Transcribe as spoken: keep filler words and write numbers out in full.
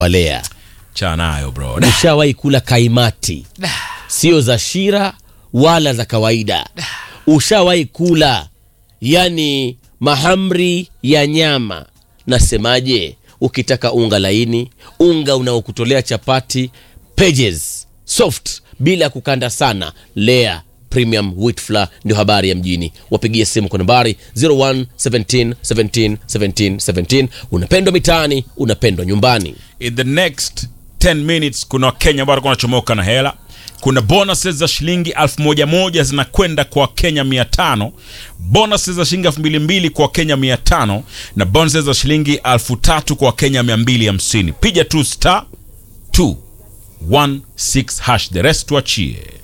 walea. Cha nayo bro. Ushawahi kula kaimati? Sio za shira wala za kawaida. Ushawahi kula yani mahamri ya nyama? Nasemaje, ukitaka unga laini, unga unaokutolea chapati, pages soft bila kukanda sana, Lea Premium Wheat Flour ndio habari ya mjini. Wapigie simu kwa nambari zero one one seven one seven one seven one one seven. Unapendwa mitaani, unapendwa nyumbani. In the next ten minutes kuna Wakenya ambao wanachomoka na hela. Kuna bonuses za shilingi elfu moja moja zinakwenda kwa Kenya mia tano, bonuses za shilingi elfu mbili mbili kwa Kenya mia tano, na bonuses za shilingi elfu tatu kwa Kenya mia mbili hamsini. Piga tu star two one six hash, the rest tuachie.